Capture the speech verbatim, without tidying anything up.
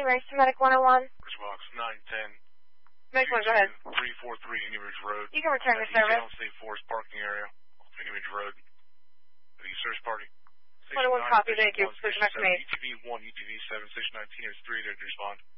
race to Medic one oh one. Bridgebox nine ten. Medic one, go ahead. three four three Indian Ridge Road. You can return your service. State Forest parking area. Indian Ridge Road. The search party. one oh one copy, thank you. Please connect to me. U T V one, U T V seven, station nineteen, there's three there to respond.